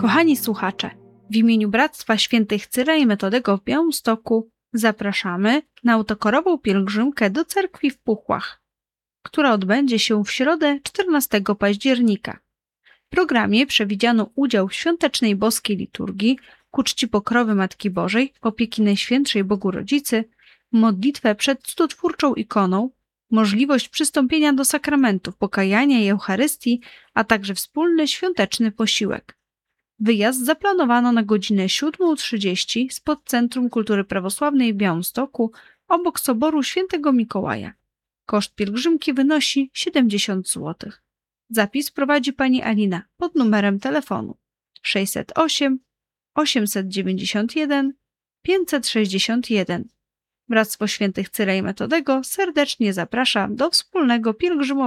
Kochani słuchacze, w imieniu Bractwa Świętych Cyra i Metodego w Białymstoku zapraszamy na autokorową pielgrzymkę do cerkwi w Puchłach, która odbędzie się w środę 14 października. W programie przewidziano udział w świątecznej boskiej liturgii ku czci Pokrowy Matki Bożej, opieki Najświętszej Bogu Rodzicy, modlitwę przed cudotwórczą ikoną, możliwość przystąpienia do sakramentów, pokajania i Eucharystii, a także wspólny świąteczny posiłek. Wyjazd zaplanowano na godzinę 7:30 spod Centrum Kultury Prawosławnej w Białymstoku, obok Soboru Świętego Mikołaja. Koszt pielgrzymki wynosi 70 zł. Zapis prowadzi pani Alina pod numerem telefonu 608 891 561. Bractwo Świętych Cyra i Metodego serdecznie zaprasza do wspólnego pielgrzymowania.